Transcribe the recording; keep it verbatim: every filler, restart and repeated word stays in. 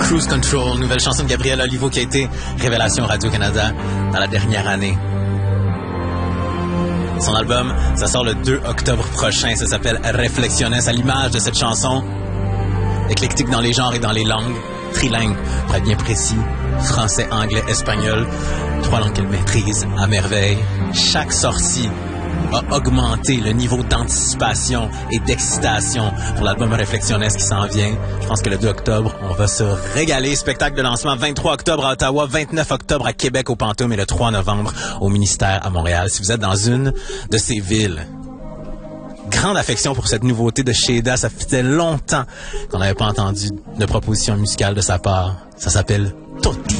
Cruise Control, nouvelle chanson de Gabriel Olivo qui a été révélation Radio-Canada dans la dernière année. Son album, ça sort le deux octobre prochain, ça s'appelle Reflexiones, à l'image de cette chanson. Éclectique dans les genres et dans les langues, trilingue, pour être bien précis, français, anglais, espagnol, trois langues qu'elle maîtrise à merveille. Chaque sortie a augmenté le niveau d'anticipation et d'excitation pour l'album Reflexiones qui s'en vient. Je pense que le deux octobre, on va se régaler. Spectacle de lancement vingt-trois octobre à Ottawa, vingt-neuf octobre à Québec au Pantoum et le trois novembre au Ministère à Montréal. Si vous êtes dans une de ces villes, grande affection pour cette nouveauté de Sheda. Ça faisait longtemps qu'on n'avait pas entendu de proposition musicale de sa part. Ça s'appelle Tutti.